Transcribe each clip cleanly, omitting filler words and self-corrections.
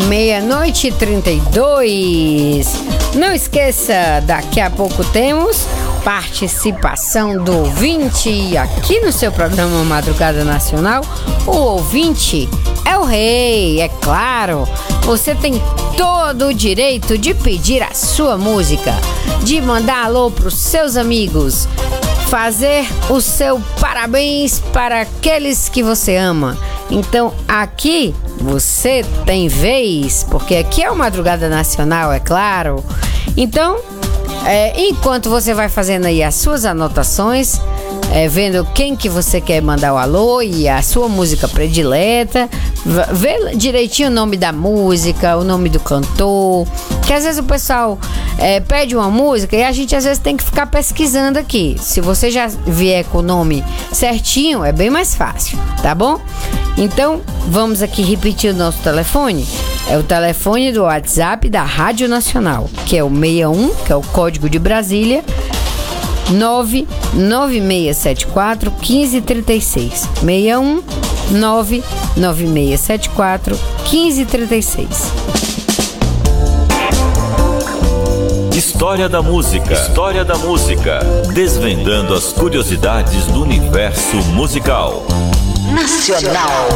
meia-noite e 32. Não esqueça, daqui a pouco temos participação do ouvinte aqui no seu programa Madrugada Nacional. O ouvinte é o rei, é claro. Você tem todo o direito de pedir a sua música, de mandar alô para os seus amigos, fazer o seu parabéns para aqueles que você ama. Então aqui você tem vez, porque aqui é o Madrugada Nacional, é claro. Então, enquanto você vai fazendo aí as suas anotações, vendo quem que você quer mandar o alô e a sua música predileta, vê direitinho o nome da música, o nome do cantor, que às vezes o pessoal pede uma música e a gente às vezes tem que ficar pesquisando aqui. Se você já vier com o nome certinho, é bem mais fácil, tá bom? Então, vamos aqui repetir o nosso telefone. É o telefone do WhatsApp da Rádio Nacional, que é o 61, que é o código de Brasília, 99674 1536. 61 99674 1536. História da música. História da música. Desvendando as curiosidades do universo musical nacional.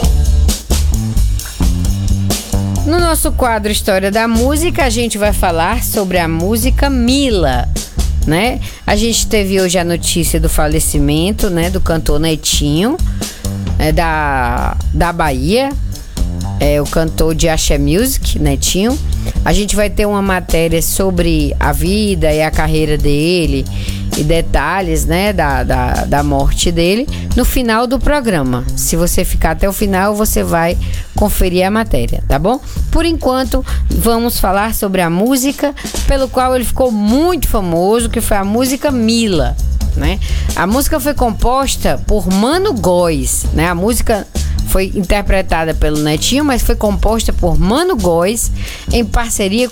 No nosso quadro História da Música, a gente vai falar sobre a música Mila, né? A gente teve hoje a notícia do falecimento, né, do cantor Netinho, da Bahia, o cantor de Axé Music, Netinho. A gente vai ter uma matéria sobre a vida e a carreira dele e detalhes, né, da morte dele no final do programa. Se você ficar até o final, você vai conferir a matéria, tá bom? Por enquanto, vamos falar sobre a música pelo qual ele ficou muito famoso, que foi a música Mila, né? A música foi composta por Mano Góes, né? A música foi interpretada pelo Netinho, mas foi composta por Mano Góes em parceria